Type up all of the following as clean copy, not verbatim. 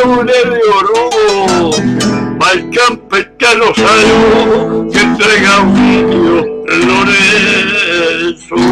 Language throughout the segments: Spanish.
lunes de orugo, al campechano salió que entrega un niño Lorenzo.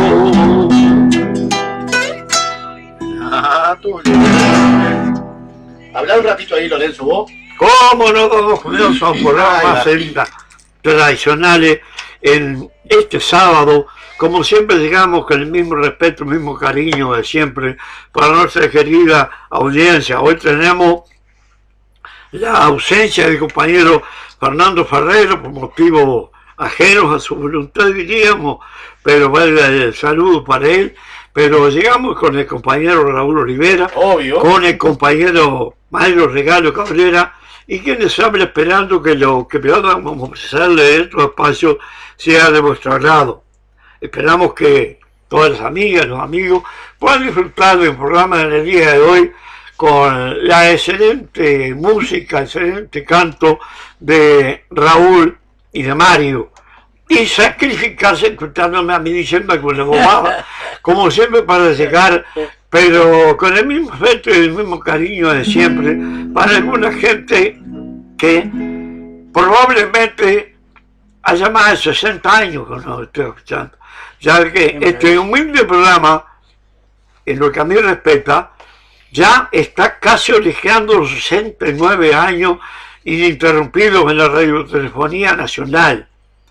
Habla un ratito ahí, Lorenzo, vos. ¿Cómo no vamos con esos programas tradicionales en este sábado? Como siempre llegamos con el mismo respeto, el mismo cariño de siempre para nuestra querida audiencia. Hoy tenemos la ausencia del compañero Fernando Ferrero por motivos ajenos a su voluntad, diríamos, pero vale el saludo para él. Pero llegamos con el compañero Raúl Olivera, obvio, con el compañero Mario Regalo Cabrera, y quienes habla esperando que lo que vamos a ofrecerle en estos espacios sea de vuestro agrado. Esperamos que todas las amigas, los amigos puedan disfrutar del programa del día de hoy con la excelente música, excelente canto de Raúl y de Mario. Y sacrificarse escuchándome a mí diciendo alguna bobada, como siempre para llegar, pero con el mismo afecto y el mismo cariño de siempre, para alguna gente que probablemente haya más de 60 años que nos estoy escuchando. Ya que este humilde programa, en lo que a mí respecta, ya está casi orejeando los 69 años ininterrumpidos en la radiotelefonía nacional.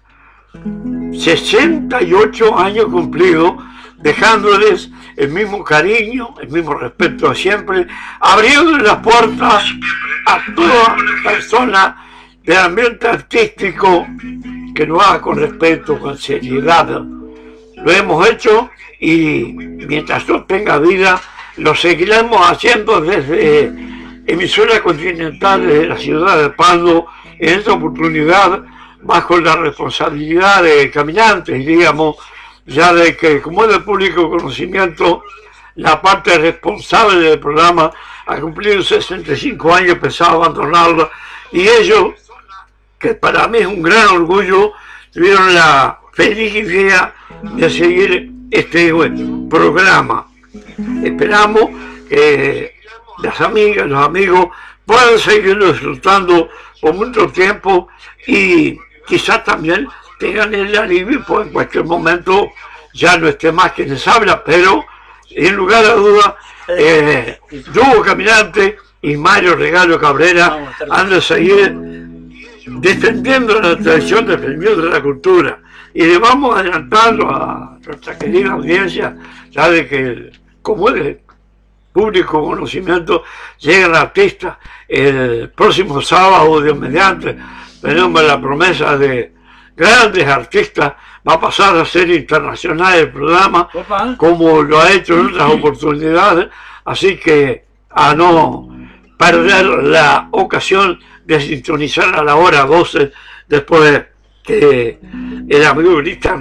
68 años cumplidos, dejándoles el mismo cariño, el mismo respeto a siempre, abriendo las puertas a toda persona del ambiente artístico que lo haga con respeto, con seriedad. Lo hemos hecho y mientras yo tenga vida lo seguiremos haciendo desde emisora continental de la ciudad de Pando, en esta oportunidad bajo la responsabilidad de Caminantes, diríamos, ya de que, como es de público conocimiento, la parte responsable del programa ha cumplido 65 años, pensaba abandonarla, y ellos, que para mí es un gran orgullo, tuvieron la feliz idea de seguir este programa. Esperamos que las amigas, los amigos puedan seguirlo disfrutando por mucho tiempo y quizás también tengan el alivio, pues en cualquier momento ya no esté más quien les habla, pero en lugar de duda, Hugo Caminante y Mario Regalo Cabrera han de seguir defendiendo la tradición, defendiendo la cultura. Y le vamos adelantando a nuestra querida audiencia, ya de que, como es de público conocimiento, llegan artistas el próximo sábado, Dios mediante. Tenemos la promesa de grandes artistas, va a pasar a ser internacional el programa, como lo ha hecho en otras oportunidades, así que a no perder la ocasión de sintonizar a la hora 12, después que el amigo Cristian